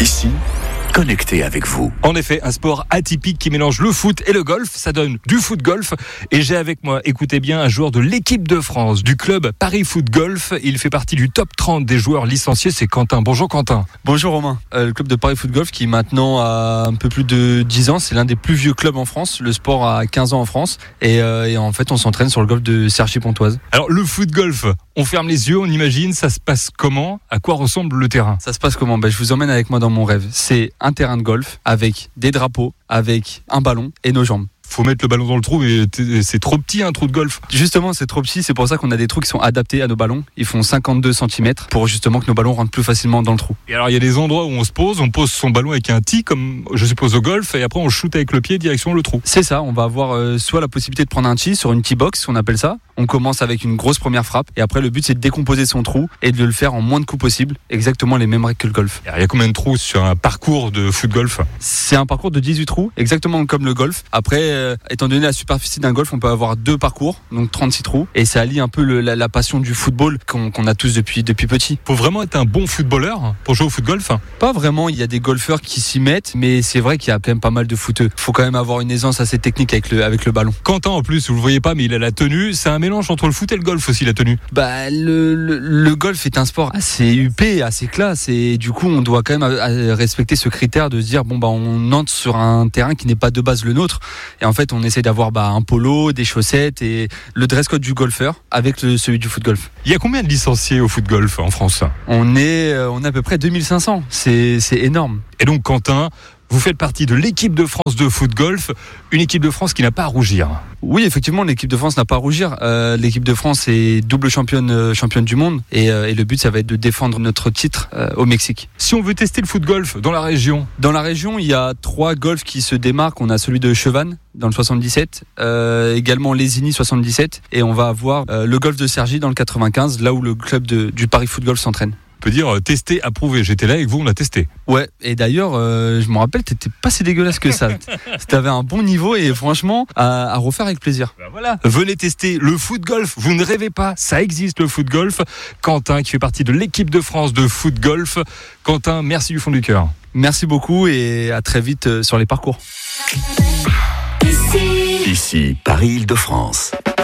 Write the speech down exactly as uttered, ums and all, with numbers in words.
Ici, connecté avec vous. En effet, un sport atypique qui mélange le foot et le golf, ça donne du foot-golf. Et j'ai avec moi, écoutez bien, un joueur de l'équipe de France, du club Paris Foot Golf. Il fait partie du top trente des joueurs licenciés, c'est Quentin. Bonjour Quentin. Bonjour Romain. Euh, le club de Paris Foot Golf qui maintenant a un peu plus de dix ans, c'est l'un des plus vieux clubs en France. Le sport a quinze ans en France et, euh, et en fait on s'entraîne sur le golf de Cergy-Pontoise. Alors le foot-golf, on ferme les yeux, on imagine, ça se passe comment? À quoi ressemble le terrain? Ça se passe comment? Ben, je vous emmène avec moi dans mon rêve. C'est un terrain de golf avec des drapeaux, avec un ballon et nos jambes. Faut mettre le ballon dans le trou, mais c'est trop petit un trou de golf. Justement, c'est trop petit, c'est pour ça qu'on a des trous qui sont adaptés à nos ballons. Ils font cinquante-deux centimètres pour justement que nos ballons rentrent plus facilement dans le trou. Et alors il y a des endroits où on se pose, on pose son ballon avec un tee, comme je suppose au golf, et après on shoot avec le pied direction le trou. C'est ça, on va avoir euh, soit la possibilité de prendre un tee sur une tee box, on appelle ça. On commence avec une grosse première frappe, et après le but c'est de décomposer son trou et de le faire en moins de coups possible, exactement les mêmes règles que le golf. Il y a combien de trous sur un parcours de foot-golf? C'est un parcours de dix-huit trous, exactement comme le golf. Après, euh, étant donné la superficie d'un golf, on peut avoir deux parcours, donc trente-six trous, et ça allie un peu le, la, la passion du football qu'on, qu'on a tous depuis, depuis petit. Faut vraiment être un bon footballeur pour jouer au foot-golf? Pas vraiment, il y a des golfeurs qui s'y mettent, mais c'est vrai qu'il y a quand même pas mal de footeux. Faut quand même avoir une aisance assez technique avec le, avec le ballon. Quentin, en plus, vous le voyez pas, mais il a la tenue. C'est un mélange entre le foot et le golf aussi, la tenue. Bah, le, le, le golf est un sport assez huppé, assez classe, et du coup, on doit quand même respecter ce critère de se dire, bon, bah, on entre sur un terrain qui n'est pas de base le nôtre, et en fait, on essaie d'avoir bah, un polo, des chaussettes et le dress code du golfeur avec le, celui du foot golf. Il y a combien de licenciés au foot golf en France? On est, on est à peu près deux mille cinq cents. C'est, c'est énorme. Et donc, Quentin, vous faites partie de l'équipe de France de foot golf, une équipe de France qui n'a pas à rougir. Oui, effectivement, l'équipe de France n'a pas à rougir. Euh, l'équipe de France est double championne, euh, championne du monde et, euh, et le but, ça va être de défendre notre titre euh, au Mexique. Si on veut tester le foot golf dans la région? Dans la région, il y a trois golfs qui se démarquent. On a celui de Chevannes dans le soixante-dix-sept, euh, également Lésigny soixante-dix-sept, et on va avoir euh, le golf de Cergy dans le quatre-vingt-quinze, là où le club de, du Paris Foot Golf s'entraîne. On peut dire euh, tester, approuver. J'étais là avec vous, on l'a testé. Ouais, et d'ailleurs, euh, je me rappelle, t'étais pas si dégueulasse que ça. T'avais un bon niveau et franchement, à, à refaire avec plaisir. Ben voilà. Venez tester le foot golf. Vous ne rêvez pas, ça existe le foot golf. Quentin, qui fait partie de l'équipe de France de foot golf. Quentin, merci du fond du cœur. Merci beaucoup et à très vite sur les parcours. Ici, Paris Île-de-France.